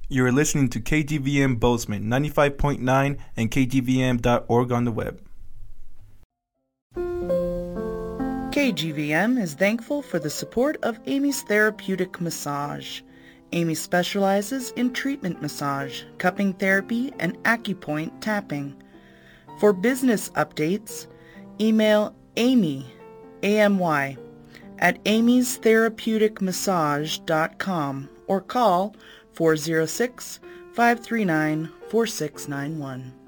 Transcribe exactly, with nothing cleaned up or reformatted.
You are listening to K G V M Bozeman ninety-five point nine and K G V M dot org on the web. K G V M is thankful for the support of Amy's Therapeutic Massage. Amy specializes in treatment massage, cupping therapy, and acupoint tapping. For business updates, email Amy, A M Y, at amy's therapeutic massage dot com or call four oh six, five three nine, four six nine one.